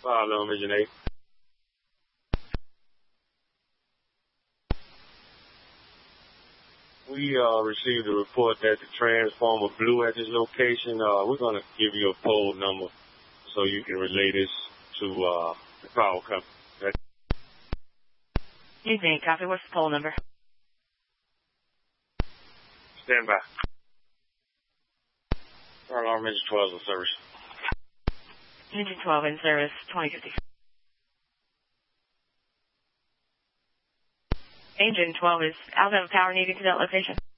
Fire alarm engine 8. We received a report that the transformer blew at this location. We're going to give you a pole number so you can relay this to the power company. Evening, copy. What's the pole number? Stand by. Fire alarm engine 12 is in service. Engine 12 in service, 2050. Engine 12 is out of power needed to that location.